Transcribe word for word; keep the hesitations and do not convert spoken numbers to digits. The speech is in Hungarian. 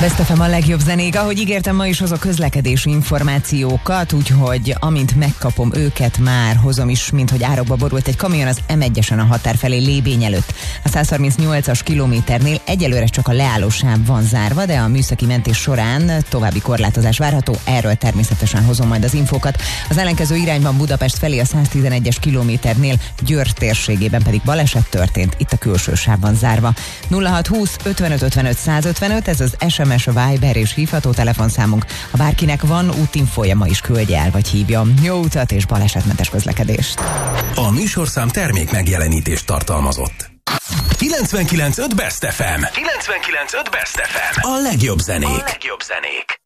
Best ef em a legjobb zenék, ahogy ígértem, ma is hozok közlekedési információkat, úgyhogy amint megkapom őket, már hozom is, mint hogy árokba borult egy kamion az em egyesen a határ felé Lébény előtt. A százharmincnyolcas kilométernél egyelőre csak a leállósáv van zárva, de a műszaki mentés során további korlátozás várható, erről természetesen hozom majd az infókat. Az ellenkező irányban Budapest felé a száztizenegyes kilométernél Győr térségében pedig baleset történt, itt a külső sávban zárva. nulla hat húsz ötvenöt ötvenöt százötvenöt, ez az es em es, Viber és hívható telefonszámunk. Ha bárkinek van útinfója, ma is küldje el vagy hívja. Jó utat és balesetmentes közlekedést! A műsorszám termék megjelenítést tartalmazott. kilencvenkilenc pont öt Best ef em. kilencvenkilenc pont öt Best ef em. A legjobb zenék. A legjobb zenék.